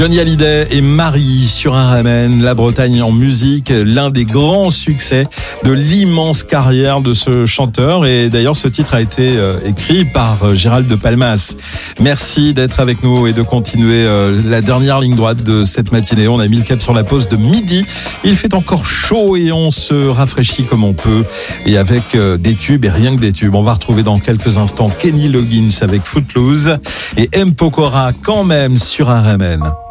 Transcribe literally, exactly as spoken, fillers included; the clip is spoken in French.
Johnny Hallyday et Marie sur un R M N, la Bretagne en musique, l'un des grands succès de l'immense carrière de ce chanteur. Et d'ailleurs, ce titre a été euh, écrit par euh, Gérald de Palmas. Merci d'être avec nous et de continuer euh, la dernière ligne droite de cette matinée. On a mis le cap sur la pause de midi. Il fait encore chaud et on se rafraîchit comme on peut. Et avec euh, des tubes et rien que des tubes. On va retrouver dans quelques instants Kenny Loggins avec Footloose et M. Pokora quand même sur un R M N.